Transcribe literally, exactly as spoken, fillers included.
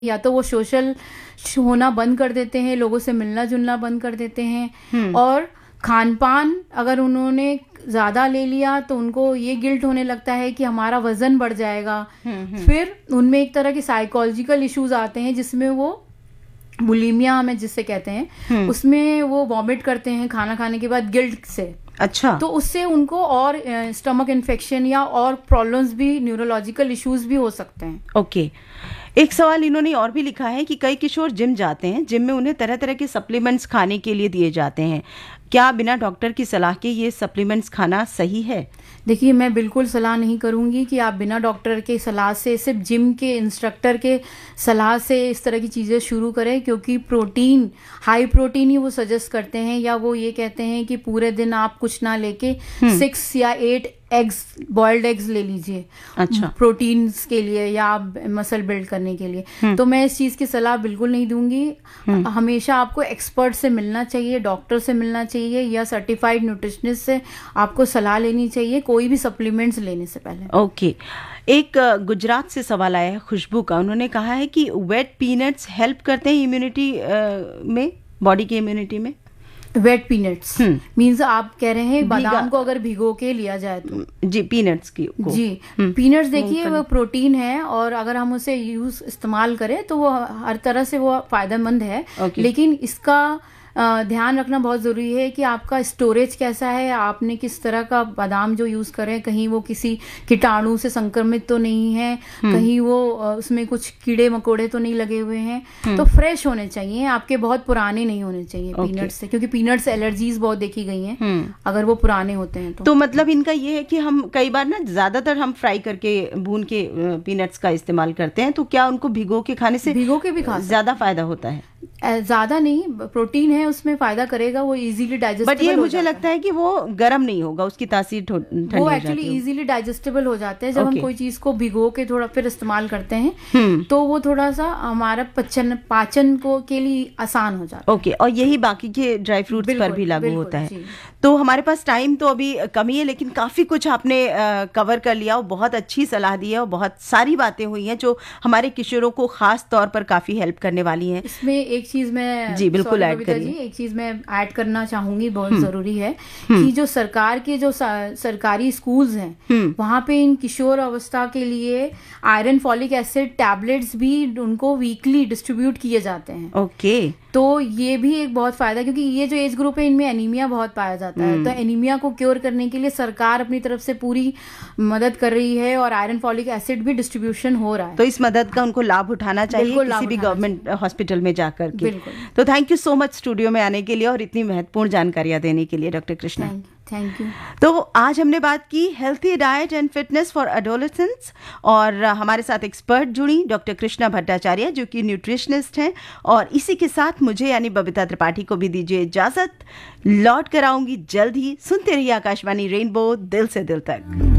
या तो वो सोशल होना बंद कर देते हैं, लोगों से मिलना जुलना बंद कर देते हैं, और खान पान अगर उन्होंने ज़्यादा ले लिया तो उनको ये गिल्ट होने लगता है कि हमारा वजन बढ़ जाएगा। फिर उनमें एक तरह के साइकोलॉजिकल इश्यूज आते हैं जिसमें वो बुलिमिया हमें जिससे कहते हैं, उसमें वो वॉमिट करते हैं खाना खाने के बाद गिल्ट से। अच्छा, तो उससे उनको और स्टमक इन्फेक्शन या और प्रॉब्लम्स भी, न्यूरोलॉजिकल इश्यूज भी हो सकते हैं। Okay okay. एक सवाल इन्होंने और भी लिखा है कि कई किशोर जिम जाते हैं, जिम में उन्हें तरह तरह के सप्लीमेंट्स खाने के लिए दिए जाते हैं, क्या बिना डॉक्टर की सलाह के ये सप्लीमेंट्स खाना सही है? देखिए, मैं बिल्कुल सलाह नहीं करूंगी कि आप बिना डॉक्टर के सलाह से, सिर्फ जिम के इंस्ट्रक्टर के सलाह से इस तरह की चीज़ें शुरू करें, क्योंकि प्रोटीन, हाई प्रोटीन ही वो सजेस्ट करते हैं, या वो ये कहते हैं कि पूरे दिन आप कुछ ना लेके सिक्स या एट एग्स, बॉइल्ड एग्स ले लीजिए। अच्छा, प्रोटीन्स के लिए या मसल बिल्ड करने के लिए। तो मैं इस चीज़ की सलाह बिल्कुल नहीं दूंगी। हमेशा आपको एक्सपर्ट से मिलना चाहिए, डॉक्टर से मिलना चाहिए या सर्टिफाइड न्यूट्रिशनिस्ट से आपको सलाह लेनी चाहिए कोई भी सप्लीमेंट्स लेने से पहले। Okay okay. एक गुजरात से सवाल आया है खुशबू का, उन्होंने कहा है कि वेट पीनट्स हेल्प करते हैं इम्यूनिटी में, बॉडी की इम्यूनिटी में। वेट पीनट्स मीन्स आप कह रहे हैं बादाम को अगर भिगो के लिया जाए तो? जी, पीनट्स की को। जी, पीनट्स देखिए वो प्रोटीन है, और अगर हम उसे यूज इस्तेमाल करें तो वो हर तरह से वो फायदेमंद है। okay. लेकिन इसका ध्यान रखना बहुत जरूरी है कि आपका स्टोरेज कैसा है, आपने किस तरह का बादाम जो यूज करें, कहीं वो किसी कीटाणु से संक्रमित तो नहीं है, कहीं वो उसमें कुछ कीड़े मकोड़े तो नहीं लगे हुए हैं, तो फ्रेश होने चाहिए, आपके बहुत पुराने नहीं होने चाहिए okay. पीनट्स से, क्योंकि पीनट्स एलर्जीज बहुत देखी गई हैं अगर वो पुराने होते हैं तो। तो मतलब इनका ये है कि हम कई बार ना ज्यादातर हम फ्राई करके भून के पीनट्स का इस्तेमाल करते हैं, तो क्या उनको भिगो के खाने से भिगो के भी खा ज्यादा फायदा होता है? ज्यादा नहीं, प्रोटीन है उसमें, फायदा करेगा, वो इजीली डाइजेस्टेबल। बट ये मुझे लगता है कि वो गर्म नहीं होगा, उसकी तासीर ठंडी वो एक्चुअली इजीली डाइजेस्टेबल हो जाते हैं जब okay. हम कोई चीज को भिगो के थोड़ा फिर इस्तेमाल करते हैं, तो वो थोड़ा सा हमारा पचन पाचन को के लिए आसान हो जाता है। Okay okay. और यही बाकी के ड्राई फ्रूट्स पर भी लागू होता है। तो हमारे पास टाइम तो अभी कमी है, लेकिन काफी कुछ आपने आ, कवर कर लिया और बहुत अच्छी सलाह दी है और बहुत सारी बातें हुई हैं जो हमारे किशोरों को खास तौर पर काफी हेल्प करने वाली हैं। इसमें एक चीज मैं जी बिल्कुल ऐड करिए। एक चीज मैं ऐड करना चाहूंगी, बहुत जरूरी है कि जो सरकार के जो सरकारी स्कूल्स हैं वहां पे इन किशोर अवस्था के लिए आयरन फॉलिक एसिड टैबलेट्स भी उनको वीकली डिस्ट्रीब्यूट किए जाते हैं। ओके, तो ये भी एक बहुत फायदा, क्योंकि ये जो एज ग्रुप है इनमें एनीमिया बहुत पाया जाता है, तो एनीमिया को क्योर करने के लिए सरकार अपनी तरफ से पूरी मदद कर रही है और आयरन फॉलिक एसिड भी डिस्ट्रीब्यूशन हो रहा है। तो इस मदद का उनको लाभ उठाना चाहिए किसी भी गवर्नमेंट हॉस्पिटल में जाकर के। तो thank you so much studio में आने के लिए और इतनी महत्वपूर्ण जानकारियां देने के लिए डॉक्टर कृष्णा। Thank you. तो आज हमने बात की healthy diet and fitness for adolescents, और हमारे साथ एक्सपर्ट जुड़ी डॉक्टर कृष्णा भट्टाचार्य जो कि न्यूट्रिशनिस्ट हैं, और इसी के साथ मुझे यानी बबीता त्रिपाठी को भी दीजिए इजाजत। लौट कर आऊंगी जल्द ही। सुनते रहिए आकाशवाणी रेनबो, दिल से दिल तक।